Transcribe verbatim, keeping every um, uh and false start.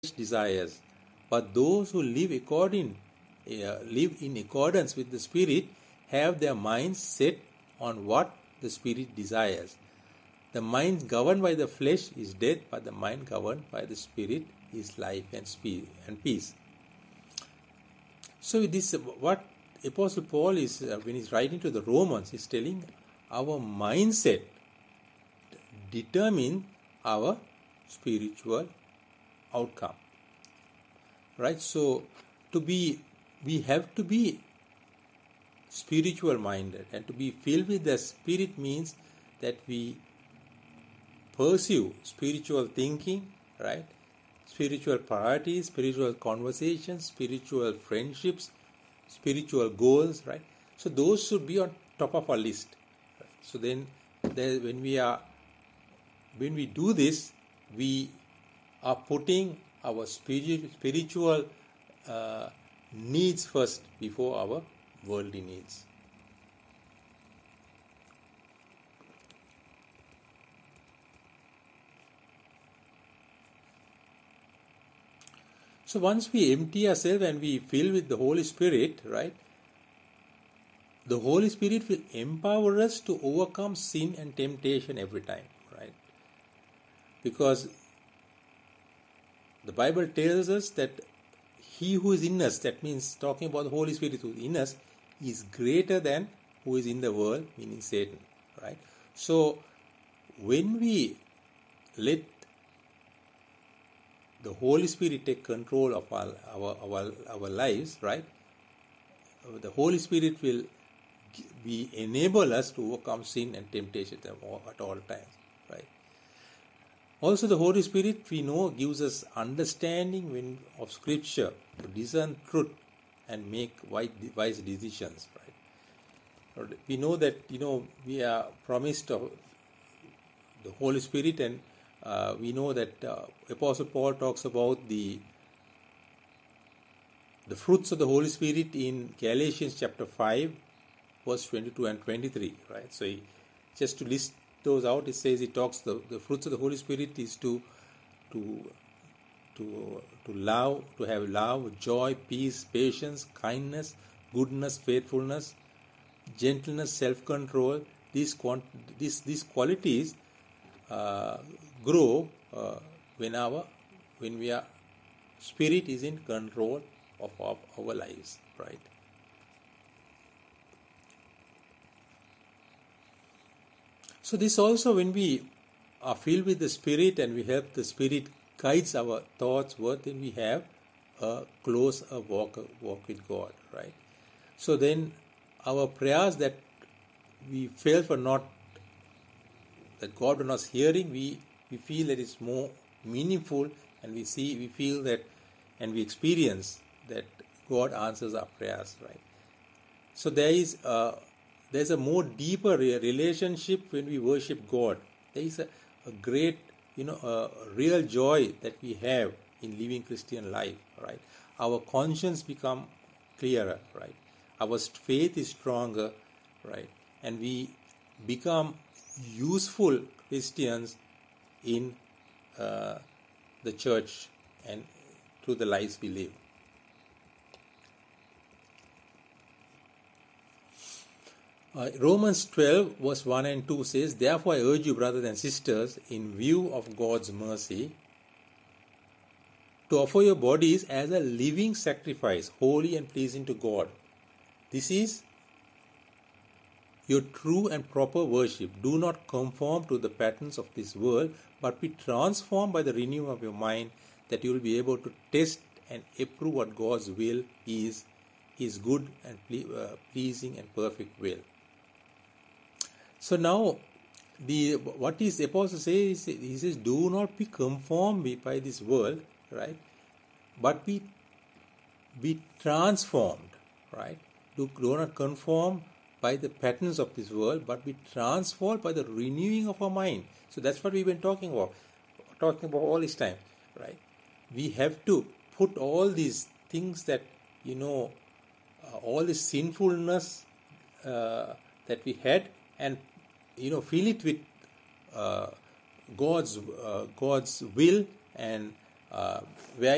desires, but those who live according uh, live in accordance with the Spirit have their minds set on what the Spirit desires. The mind governed by the flesh is death, but the mind governed by the Spirit is life and speed and peace. So this what Apostle Paul is uh, when he's writing to the Romans, he's telling our mindset determine our spiritual outcome. Right? So to be we have to be spiritual minded, and to be filled with the Spirit means that we pursue spiritual thinking, right? Spiritual priorities, spiritual conversations, spiritual friendships, spiritual goals, right? So those should be on top of our list. Right? So then, there, when we are, when we do this, we are putting our spiritual spiritual uh, needs first before our worldly needs. So once we empty ourselves and we fill with the Holy Spirit, right, the Holy Spirit will empower us to overcome sin and temptation every time, right? Because the Bible tells us that he who is in us, that means talking about the Holy Spirit who is in us, is greater than who is in the world, meaning Satan, right? So when we let the Holy Spirit take control of our, our, our, our lives, right? The Holy Spirit will be enable us to overcome sin and temptation at all times, right? Also, the Holy Spirit, we know, gives us understanding when, of Scripture to discern truth and make wise decisions, right? We know that, you know, we are promised of the Holy Spirit, and uh, we know that uh, Apostle Paul talks about the the fruits of the Holy Spirit in Galatians chapter five, verse twenty-two and twenty-three, right? So he, just to list those out, it says he talks the, the fruits of the Holy Spirit is to to to to love, to have love, joy, peace, patience, kindness, goodness, faithfulness, gentleness, self-control. These quant- these these qualities uh, grow uh, when our when we are spirit is in control of our, our lives, right? So this also, when we are filled with the Spirit and we have the Spirit guides our thoughts, words, then we have a close a walk, a walk with God, right? So then our prayers that we felt for not, that God was not hearing, we, we feel that it's more meaningful, and we see, we feel that, and we experience that God answers our prayers, right? So there is a There's a more deeper relationship when we worship God. There is a, a great, you know, a real joy that we have in living Christian life, right? Our conscience become clearer, right? Our faith is stronger, right? And we become useful Christians in uh, the church and through the lives we live. Uh, Romans twelve, verse one and two says, "Therefore I urge you, brothers and sisters, in view of God's mercy, to offer your bodies as a living sacrifice, holy and pleasing to God. This is your true and proper worship. Do not conform to the patterns of this world, but be transformed by the renewing of your mind, that you will be able to test and approve what God's will is, His good and ple- uh, pleasing and perfect will." So now, the what is the apostle says? He says, "Do not be conformed by this world, right? But be be transformed, right? Do, do not conform by the patterns of this world, but be transformed by the renewing of our mind." So that's what we've been talking about, talking about all this time, right? We have to put all these things that, you know, uh, all this sinfulness uh, that we had, and you know, fill it with uh, God's uh, God's will, and uh, where